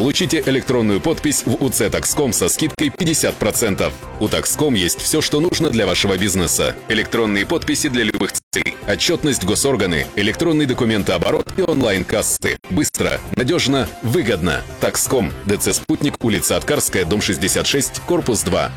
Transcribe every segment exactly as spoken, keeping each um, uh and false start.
Получите электронную подпись в УЦ Такском со скидкой пятьдесят процентов. У Такском есть все, что нужно для вашего бизнеса. Электронные подписи для любых целей, отчетность госорганы, электронный документооборот и онлайн-кассы. Быстро, надежно, выгодно. Такском. ДЦ «Спутник», улица Аткарская, дом шестьдесят шесть, корпус два.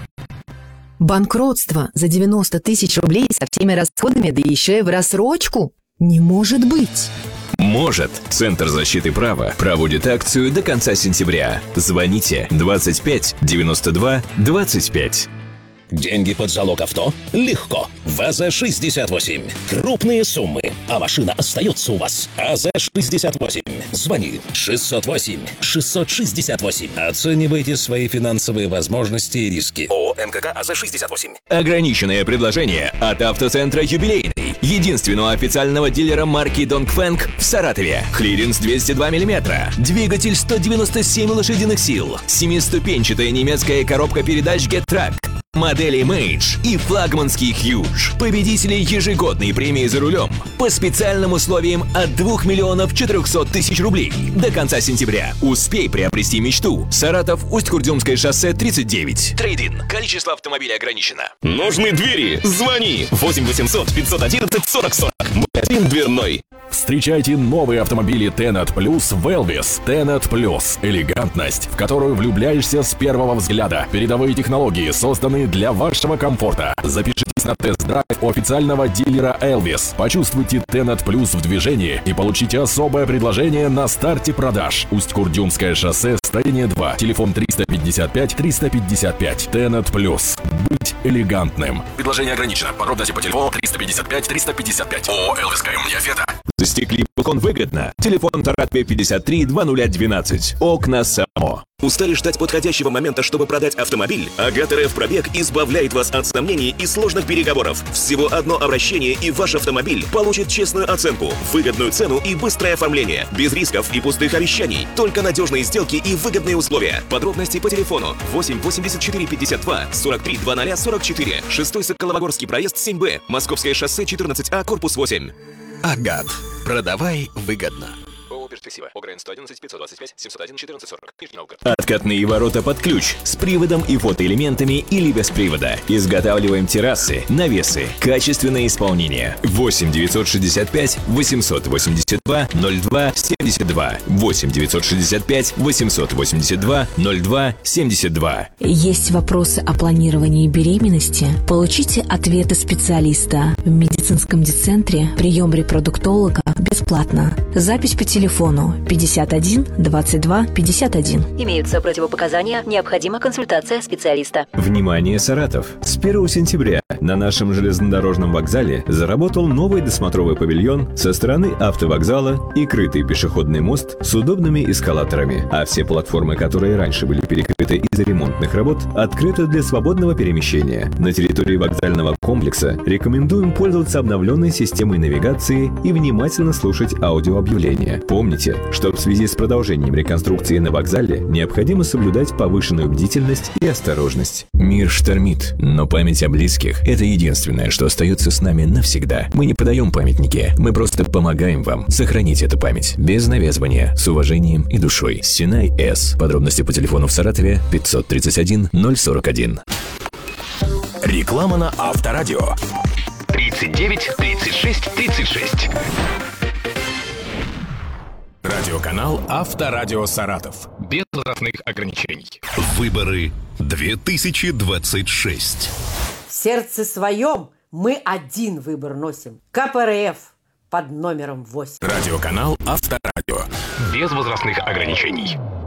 Банкротство за девяносто тысяч рублей со всеми расходами, да еще и в рассрочку? Не может быть! Может. Центр защиты права проводит акцию до конца сентября. Звоните двадцать пять девяносто два двадцать пять. Деньги под залог авто? Легко. ВАЗа шестьдесят восемь. Крупные суммы, а машина остается у вас. АЗ шестьдесят восемь. Звони шестьсот восемь шестьсот шестьдесят восемь. Оценивайте свои финансовые возможности и риски. ООО МКК АЗ шестьдесят восемь. Ограниченное предложение от автоцентра «Юбилейный», единственного официального дилера марки Dongfeng в Саратове. Клиренс двести два миллиметра, двигатель сто девяносто семь лошадиных сил, семиступенчатая немецкая коробка передач Getrack, модели Mage и флагманский Huge. Победители ежегодной премии за рулем по специальным условиям от двух миллионов четырехсот тысяч рублей. До конца сентября успей приобрести мечту. Саратов, Усть-Курдюмское шоссе тридцать девять. Трейд-ин. Количество автомобилей ограничено. Нужны двери? Звони восемь восемьсот пятьсот одиннадцать сорок сорок. Магазин дверной. Встречайте новые автомобили Tenat Plus в Elvis. Tenat Plus. Элегантность, в которую влюбляешься с первого взгляда. Передовые технологии, созданные для вашего комфорта. Запишитесь на тест-драйв у официального дилера Elvis. Почувствуйте Tenat Plus в движении и получите особое предложение на старте продаж. Усть-Курдюмское шоссе, строение два. Телефон триста пятьдесят пять триста пятьдесят пять. Tenat Plus. Быть элегантным. Предложение ограничено. Подробности по телефону триста пятьдесят пять триста пятьдесят пять. ООО «Элвис КМ Неофета». Застекли балкон выгодно. Телефон Таратпе пятьдесят три двадцать двенадцать. Окна Само. Устали ждать подходящего момента, чтобы продать автомобиль? Агат РФ Пробег избавляет вас от сомнений и сложных переговоров. Всего одно обращение, и ваш автомобиль получит честную оценку, выгодную цену и быстрое оформление. Без рисков и пустых обещаний. Только надежные сделки и выгодные условия. Подробности по телефону восемь восемьдесят четыре пятьдесят два сорок три двадцать сорок четыре. шестой Соколовогорский проезд семь Б. Московское шоссе четырнадцать А, корпус восемь. Агат. Продавай выгодно. Перспектива. ОГРН сто одиннадцать пятьсот двадцать пять семьсот один четырнадцать сорок. Нижний Новгород. Откатные ворота под ключ с приводом и фотоэлементами или без привода. Изготавливаем террасы, навесы. Качественное исполнение. восемь девятьсот шестьдесят пять восемьсот восемьдесят два ноль два семьдесят два. восемь девятьсот шестьдесят пять восемьсот восемьдесят два ноль два семьдесят два. Есть вопросы о планировании беременности? Получите ответы специалиста в медицинском дицентре. Прием репродуктолога бесплатно. Запись по телефону пятьдесят один двадцать два пятьдесят один. Имеются противопоказания, необходима консультация специалиста. Внимание, Саратов! С первого сентября на нашем железнодорожном вокзале заработал новый досмотровый павильон со стороны автовокзала и крытый пешеходный мост с удобными эскалаторами. А все платформы, которые раньше были перекрыты из-за ремонтных работ, открыты для свободного перемещения. На территории вокзального комплекса рекомендуем пользоваться обновленной системой навигации и внимательно слушать аудиообъявления. Помните, что в связи с продолжением реконструкции на вокзале необходимо соблюдать повышенную бдительность и осторожность. Мир штормит, но память о близких – это единственное, что остается с нами навсегда. Мы не подаем памятники, мы просто помогаем вам сохранить эту память без навязывания, с уважением и душой. Синай С. Подробности по телефону в Саратове пятьсот тридцать один ноль сорок один. Реклама на Авторадио. тридцать девять тридцать шесть тридцать шесть. Радиоканал Авторадио Саратов. Без возрастных ограничений. Выборы две тысячи двадцать шесть. В сердце своем мы один выбор носим. ка пэ эр эф под номером восемь. Радиоканал Авторадио. Без возрастных ограничений.